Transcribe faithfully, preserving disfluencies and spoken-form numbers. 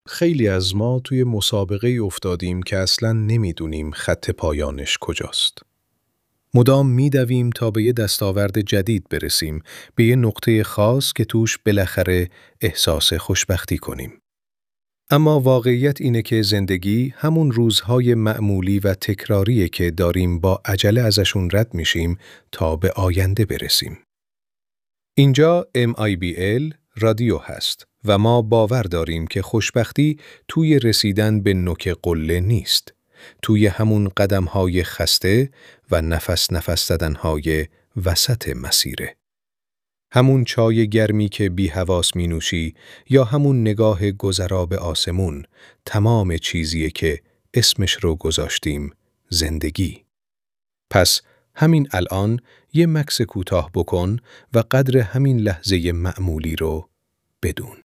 خیلی از ما توی مسابقه افتادیم که اصلاً نمیدونیم خط پایانش کجاست. مدام میدویم تا به یه دستاورد جدید برسیم، به یه نقطه خاص که توش بالاخره احساس خوشبختی کنیم. اما واقعیت اینه که زندگی همون روزهای معمولی و تکراریه که داریم با عجله ازشون رد میشیم تا به آینده برسیم. اینجا ام آی بی ال رادیو هست و ما باور داریم که خوشبختی توی رسیدن به نوک قله نیست، توی همون قدم‌های خسته و نفس نفس زدن‌های وسط مسیره. همون چای گرمی که بی حواس می نوشی یا همون نگاه گذرا به آسمون، تمام چیزیه که اسمش رو گذاشتیم زندگی. پس همین الان یه مکث کوتاه بکن و قدر همین لحظه معمولی رو بدون.